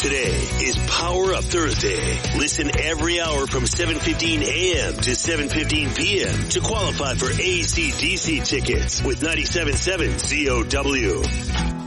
Today is Power Up Thursday. Listen every hour from 7:15 a.m. to 7:15 p.m. to qualify for AC/DC tickets with 97.7 COW.